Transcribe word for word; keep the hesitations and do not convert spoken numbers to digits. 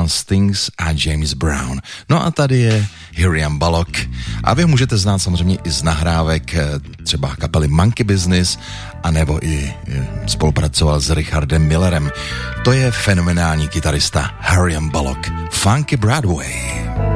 Brian Stings a James Brown. No a tady je Hyriam Bullock. A vy můžete znát samozřejmě i z nahrávek třeba kapely Monkey Business, anebo i spolupracoval s Richardem Millerem. To je fenomenální kytarista Hyriam Bullock. Funky Broadway.